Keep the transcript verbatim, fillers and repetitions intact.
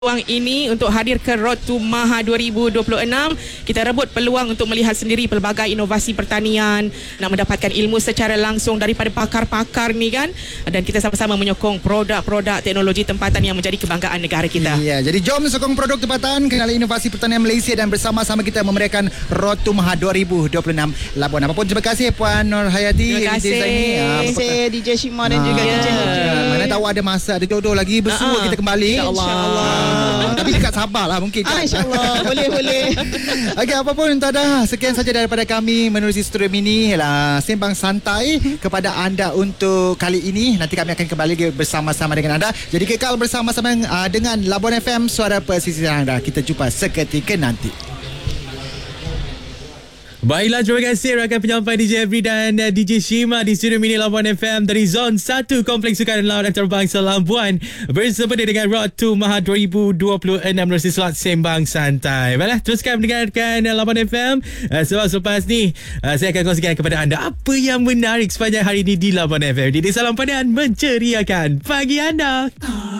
Peluang ini untuk hadir ke Road to Maha dua ribu dua puluh enam. Kita rebut peluang untuk melihat sendiri pelbagai inovasi pertanian, nak mendapatkan ilmu secara langsung daripada pakar-pakar ni kan, dan kita sama-sama menyokong produk-produk teknologi tempatan yang menjadi kebanggaan negara kita. Ya, jadi jom sokong produk tempatan, kenali inovasi pertanian Malaysia dan bersama-sama kita memeriahkan Road to Maha dua ribu dua puluh enam Labuan. Apapun terima kasih Puan Nur Hayati. Terima kasih. Terima kasih D J Shima dan juga D J Haji. Mana tahu ada masa, ada jodoh lagi bersua kita kembali. InsyaAllah. Uh, tapi dekat sabarlah mungkin kan. Ah, InsyaAllah. Boleh, boleh. Okey, apapun tada, sekian saja daripada kami menerusi studio mini lah, sembang santai kepada anda untuk kali ini. Nanti kami akan kembali bersama-sama dengan anda. Jadi kekal bersama-sama uh, dengan Labuan F M, suara pesisir anda. Kita jumpa seketika nanti. Baiklah, terima kasih rakan penyampai D J Every dan uh, D J Shima di studio mini Labuan F M dari Zon satu Kompleks Sukan Laut Antarabangsa Labuan, bersempena dengan Road to Maha dua ribu dua puluh enam melalui slot Sembang Santai. Baiklah, teruskan mendengarkan uh, Labuan F M uh, sebab selepas ni uh, saya akan kongsikan kepada anda apa yang menarik sepanjang hari ini di Labuan F M. Jadi salam padan menceriakan pagi anda.